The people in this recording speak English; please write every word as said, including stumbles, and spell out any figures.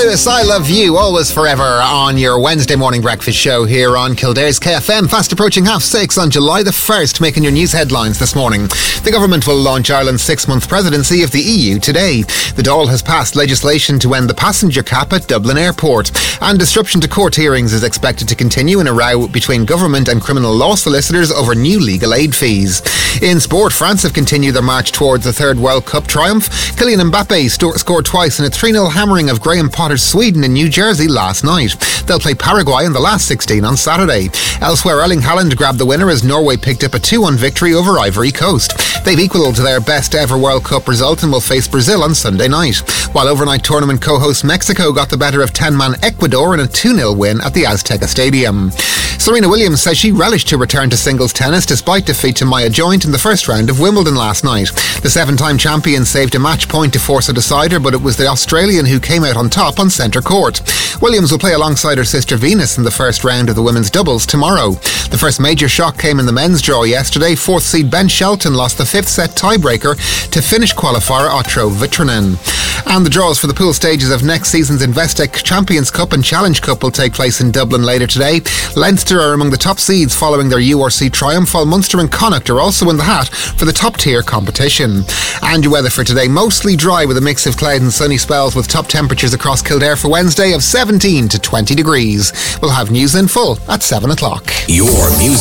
Lewis, I love you, always forever, on your Wednesday morning breakfast show here on Kildare's K F M. Fast approaching half six on July the first, making your news headlines this morning. The government will launch Ireland's six-month presidency of the E U today. The Dáil has passed legislation to end the passenger cap at Dublin Airport. And disruption to court hearings is expected to continue in a row between government and criminal law solicitors over new legal aid fees. In sport, France have continued their march towards the third World Cup triumph. Kylian Mbappe st- scored twice in a three nil hammering of Graham Potter's Sweden in New Jersey last night. They'll play Paraguay in the last sixteen on Saturday. Elsewhere, Erling Haaland grabbed the winner as Norway picked up a two one victory over Ivory Coast. They've equalled their best ever World Cup result and will face Brazil on Sunday night. While overnight tournament co-host Mexico got the better of ten-man Ecuador in a two nil win at the Azteca Stadium. Serena Williams says she relished to return to singles tennis despite defeat to Maya Joint in the first round of Wimbledon last night. The seven-time champion saved a match point to force a decider, but it was the Australian who came out on top on centre court. Williams will play alongside her sister Venus in the first round of the women's doubles tomorrow. The first major shock came in the men's draw yesterday. Fourth seed Ben Shelton lost the fifth set tiebreaker to Finnish qualifier Otro Vitranen. And the draws for the pool stages of next season's Investec Champions Cup and Challenge Cup will take place in Dublin later today. Leinster are among the top seeds following their U R C triumph, while Munster and Connacht are also in the hat for the top tier competition. And your weather for today, mostly dry with a mix of cloud and sunny spells, with top temperatures across Kildare for Wednesday of seventeen to twenty degrees. We'll have news in full at seven o'clock. Your music